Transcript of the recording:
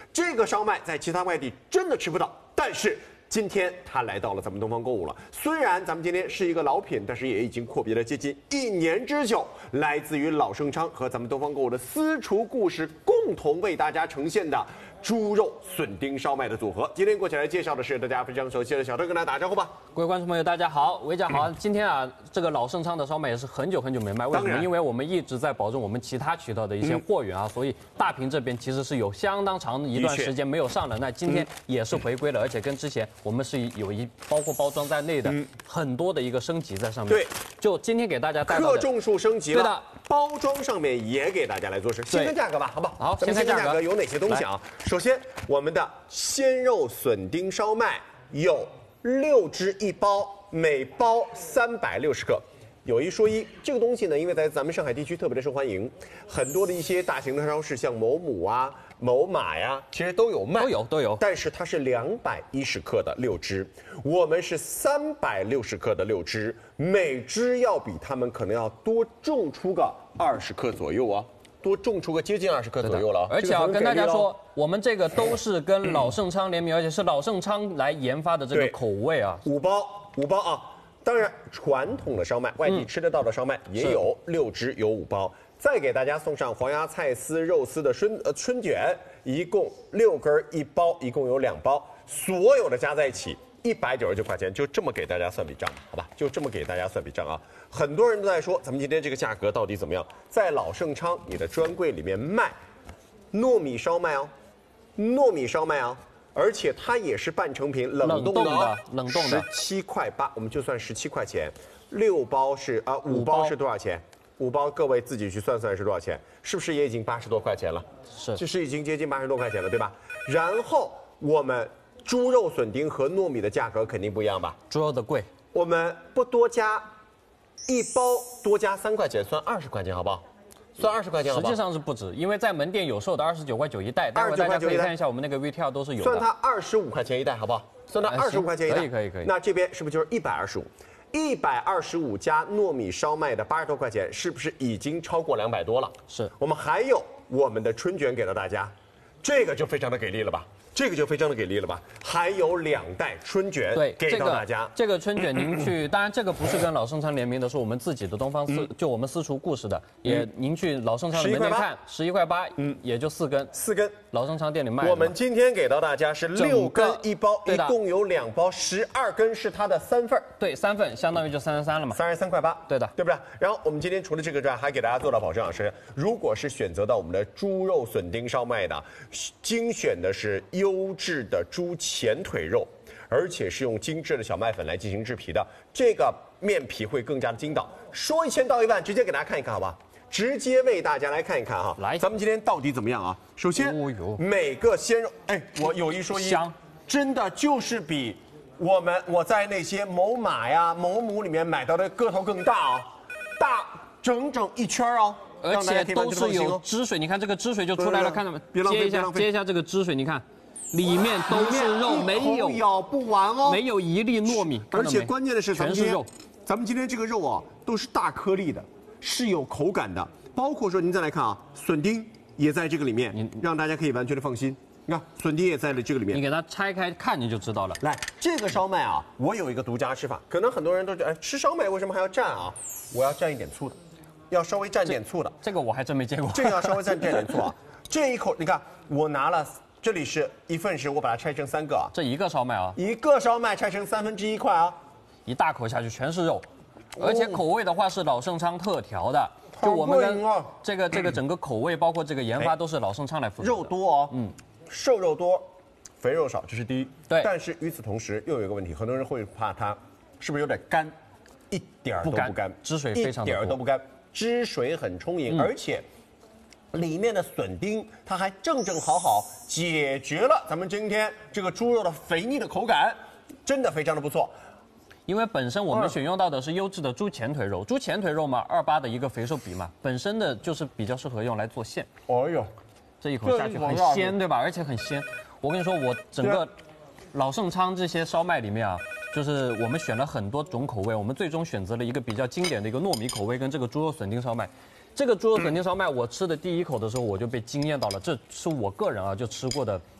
这个烧麦在其他外地真的吃不到，但是今天它来到了咱们东方购物了。虽然咱们今天是一个老品，但是也已经阔别了接近1年之久。来自于老盛昌和咱们东方购物的私厨故事共同为大家呈现的猪肉笋丁烧麦的组合。今天过起来介绍的是大家非常熟悉的小郑，跟大家打招呼吧。 各位观众朋友，大家好，维甲好。今天啊，这个老盛昌的烧麦也是很久没卖，为什么？因为我们一直在保证我们其他渠道的一些货源啊，所以大屏这边其实是有相当长一段时间没有上了。那今天也是回归了，而且跟之前我们是有包括包装在内的很多的一个升级在上面。对，就今天给大家带到的克重数升级了。对的，包装上面也给大家来做先看价格吧，好不好？ 好， 先看价格有哪些东西啊？首先，我们的鲜肉笋丁烧麦有6只1包，每包360克。有一说一，这个东西呢，因为在咱们上海地区特别的受欢迎，很多的一些大型的超市，像某母啊、某马呀，其实都有卖， 都有。 但是它是210克的6只，我们是360克的6只，每只要比他们可能要多重出个20克左右啊。多种出个接近20克左右了， 而且啊，跟大家说，我们这个都是跟老盛昌联名，而且是老盛昌来研发的这个口味啊。 5包啊！当然，传统的烧麦，外地吃得到的烧麦也有6只，有5包。再给大家送上黄芽菜丝、肉丝的春卷，一共6根1包，一共有2包，所有的加在一起199块钱，就这么给大家算笔账，好吧？就这么给大家算笔账啊！很多人都在说，咱们今天这个价格到底怎么样？在老盛昌你的专柜里面卖糯米烧麦哦，而且它也是半成品冷冻的，17块8，我们就算17块钱，5包是多少钱？5包各位自己去算算是多少钱？是不是也已经80多块钱了？ 是， 这是已经接近80多块钱了，对吧？然后我们猪肉笋丁和糯米的价格肯定不一样吧？ 猪肉的贵， 我们不多加1包，多加3块钱，算20块钱，好不好？算20块钱，好不好？ 实际上是不止，因为在门店有售的29块9一袋，待会大家可以看一下我们那个 VTR 都是有的。 算它25块钱一袋，好不好？算它25块钱一袋， 可以。 那这边是不是就是125？125加糯米烧麦的80多块钱，是不是已经超过200多了？ 是。 我们还有我们的春卷给到大家，这个就非常的给力了吧？还有2袋春卷给到大家。 这个春卷您去，当然这个不是跟老盛昌联名的，是我们自己的东方就我们私厨故事的。您去老盛昌的门店看，11块8，也就4根。老盛昌店里卖的。 我们今天给到大家是6根1包，一共有2包，12根是它的3份。 对，3份相当于就33了嘛 ，33块8。 对的， 对不对？然后我们今天除了这个之外，还给大家做到保证啊，是如果是选择到我们的猪肉笋丁烧麦的，精选的是优质的猪前腿肉，而且是用精致的小麦粉来进行制皮的，这个面皮会更加的筋道。说1000道1万，直接给大家看一看，好吧？直接为大家来看一看哈。来，咱们今天到底怎么样啊？首先，每个鲜肉，我有一说一，真的就是比我在那些某马呀、某母里面买到的个头更大啊，大整1圈哦。 而且都是有汁水，你看这个汁水就出来了，看到没？接一下这个汁水，你看，里面都是肉，没有咬不完哦， 没有一粒糯米， 而且关键的是全是肉。 咱们今天这个肉啊，都是大颗粒的，是有口感的，包括说您再来看啊，笋丁也在这个里面，让大家可以完全的放心。你看笋丁也在了这个里面， 你给它拆开看你就知道了。 来，这个烧麦啊，我有一个独家吃法，可能很多人都觉得，吃烧麦为什么还要蘸啊？我要蘸一点醋的。要稍微蘸点醋的， 这个我还真没见过。 这个要稍微蘸点醋啊。这一口，你看我拿了，这里是1份食，我把它拆成3个啊。 这一个烧麦啊， 一个烧麦拆成1/3块啊， 一大口下去全是肉，而且口味的话是老盛昌特调的，就我们跟这个整个口味，包括这个研发都是老盛昌来负责。 肉多哦，瘦肉多，肥肉少，这是第一。 对。 但是与此同时又有一个问题，很多人会怕它是不是有点干，一点儿都不干， 汁水非常多， 一点儿都不干。汁水很充盈，而且里面的笋丁它还正好解决了咱们今天这个猪肉的肥腻的口感，真的非常的不错。 因为本身我们选用到的是优质的猪前腿肉，猪前腿肉嘛，28的一个肥瘦比嘛，本身的就是比较适合用来做馅。 哎呦， 这一口下去很鲜，对吧？而且很鲜。我跟你说，我整个老盛昌这些烧麦里面啊。就是我们选了很多种口味，我们最终选择了一个比较经典的一个糯米口味跟这个猪肉笋丁烧麦。这个猪肉笋丁烧麦，我吃的第一口的时候我就被惊艳到了，这是我个人啊就吃过的